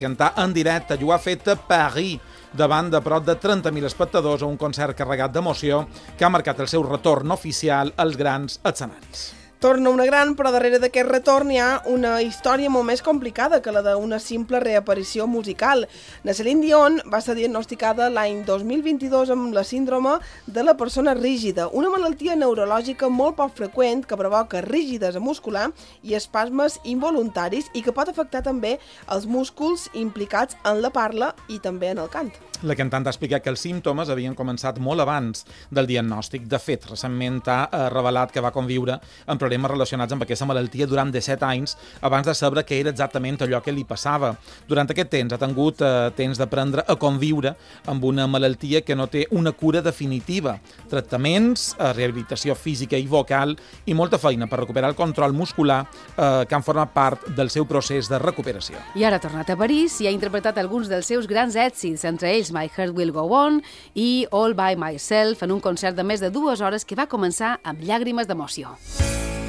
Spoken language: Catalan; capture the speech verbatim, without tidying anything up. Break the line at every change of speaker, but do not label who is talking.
cantar en directe i ho ha fet a Paris davant de prop de trenta mil espectadors a un concert carregat d'emoció que ha marcat el seu retorn oficial als grans escenaris.
Torna una gran, però darrere d'aquest retorn hi ha una història molt més complicada que la d'una simple reaparició musical. La Celine Dion va ser diagnosticada l'any dos mil vint-i-dos amb la síndrome de la persona rígida, una malaltia neurològica molt poc freqüent que provoca rígidesa muscular i espasmes involuntaris i que pot afectar també els músculs implicats en la parla i també en el cant.
La cantant ha explicat que els símptomes havien començat molt abans del diagnòstic. De fet, recentment ha revelat que va conviure amb problemes relacionats amb aquesta malaltia durant disset anys abans de saber què era exactament allò que li passava. Durant aquest temps ha tingut eh, temps d'aprendre a conviure amb una malaltia que no té una cura definitiva. Tractaments, eh, rehabilitació física i vocal i molta feina per recuperar el control muscular eh, que han format part del seu procés de recuperació.
I ara ha tornat a París i ha interpretat alguns dels seus grans èxits, entre ells My Heart Will Go On i All By Myself, en un concert de més de dues hores que va començar amb llàgrimes d'emoció.